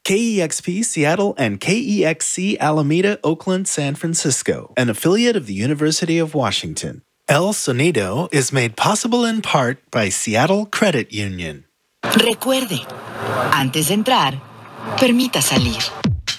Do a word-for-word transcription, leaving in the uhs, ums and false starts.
K E X P Seattle and K E X C Alameda, Oakland, San Francisco, an affiliate of the University of Washington. El Sonido is made possible in part by Seattle Credit Union. Recuerde, antes de entrar, permita salir.